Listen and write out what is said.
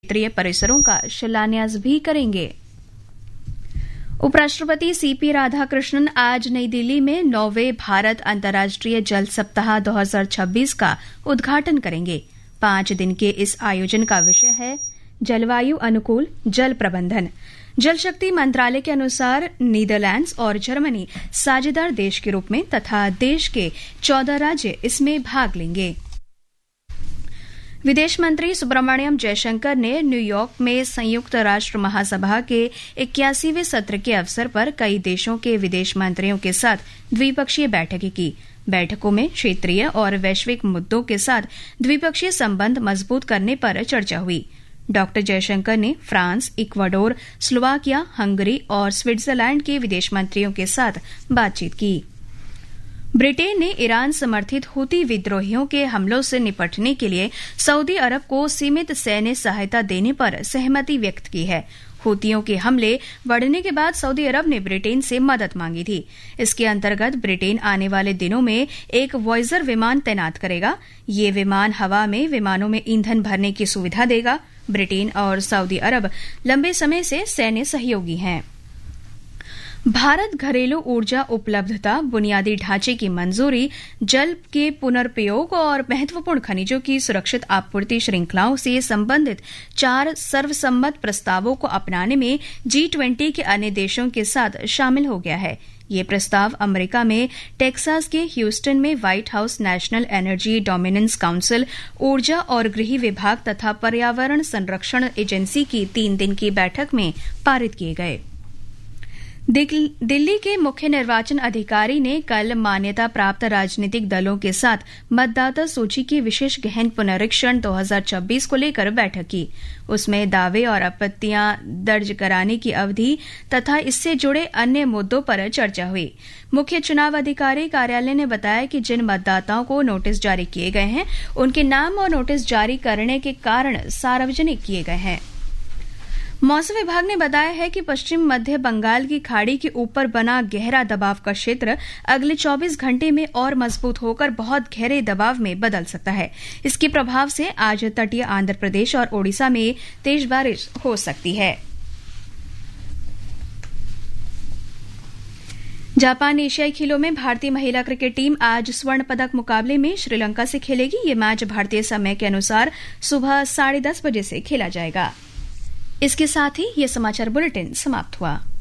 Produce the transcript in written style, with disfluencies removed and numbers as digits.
क्षेत्रीय परिसरों का शिलान्यास भी करेंगे। उपराष्ट्रपति सीपी राधाकृष्णन आज नई दिल्ली में 9वें भारत अंतर्राष्ट्रीय जल सप्ताह 2026 का उद्घाटन करेंगे। 5 दिन के इस आयोजन का विषय है जलवायु अनुकूल जल प्रबंधन। जल शक्ति मंत्रालय के अनुसार नीदरलैंड्स और जर्मनी साझेदार देश के रूप में तथा देश के 14 राज्य इसमें भाग लेंगे। विदेश मंत्री सुब्रमण्यम जयशंकर ने न्यूयॉर्क में संयुक्त राष्ट्र महासभा के 81वें सत्र के अवसर पर कई देशों के विदेश मंत्रियों के साथ द्विपक्षीय बैठकें की। बैठकों में क्षेत्रीय और वैश्विक मुद्दों के साथ द्विपक्षीय संबंध मजबूत करने पर चर्चा हुई। डॉ जयशंकर ने फ्रांस, इक्वाडोर, स्लोवाकिया, हंगरी और स्विट्जरलैंड के विदेश मंत्रियों के साथ बातचीत की। ब्रिटेन ने ईरान समर्थित हूती विद्रोहियों के हमलों से निपटने के लिए सऊदी अरब को सीमित सैन्य सहायता देने पर सहमति व्यक्त की है। हूतियों के हमले बढ़ने के बाद सऊदी अरब ने ब्रिटेन से मदद मांगी थी। इसके अंतर्गत ब्रिटेन आने वाले दिनों में एक वॉयजर विमान तैनात करेगा। ये विमान हवा में विमानों में ईंधन भरने की सुविधा देगा। ब्रिटेन और सऊदी अरब लंबे समय से सैन्य सहयोगी हैं। भारत घरेलू ऊर्जा उपलब्धता, बुनियादी ढांचे की मंजूरी, जल के पुनर्प्रयोग और महत्वपूर्ण खनिजों की सुरक्षित आपूर्ति श्रृंखलाओं से संबंधित 4 सर्वसम्मत प्रस्तावों को अपनाने में G20 के अन्य देशों के साथ शामिल हो गया है। ये प्रस्ताव अमेरिका में टेक्सास के ह्यूस्टन में white house national energy dominance council, ऊर्जा और गृह विभाग तथा पर्यावरण संरक्षण एजेंसी की 3 दिन की बैठक में पारित किए गए। दिल्ली के मुख्य निर्वाचन अधिकारी ने कल मान्यता प्राप्त राजनीतिक दलों के साथ मतदाता सूची की विशेष गहन पुनरीक्षण 2026 को लेकर बैठक की। उसमें दावे और आपत्तियां दर्ज कराने की अवधि तथा इससे जुड़े अन्य मुद्दों पर चर्चा हुई। मुख्य चुनाव अधिकारी कार्यालय ने बताया कि जिन मतदाताओं को नोटिस जारी किए गए हैं, उनके नाम और नोटिस जारी करने के कारण सार्वजनिक किए गए हैं। मौसम विभाग ने बताया है कि पश्चिम मध्य बंगाल की खाड़ी के ऊपर बना गहरा दबाव का क्षेत्र अगले 24 घंटे में और मजबूत होकर बहुत गहरे दबाव में बदल सकता है। इसके प्रभाव से आज तटीय आंध्र प्रदेश और ओडिशा में तेज बारिश हो सकती है। जापान एशियाई खेलों में भारतीय महिला क्रिकेट टीम आज स्वर्ण पदक मुकाबले में श्रीलंका से खेलेगी। ये मैच भारतीय समय के अनुसार सुबह 10:30 बजे से खेला जाएगा। इसके साथ ही ये समाचार बुलेटिन समाप्त हुआ।